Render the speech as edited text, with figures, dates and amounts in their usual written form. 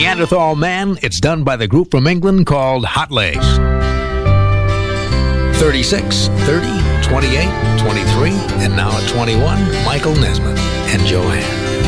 Neanderthal Man. It's done by the group from England called Hot Legs. 36, 30, 28, 23, and now at 21, Michael Nesmith and Joanne.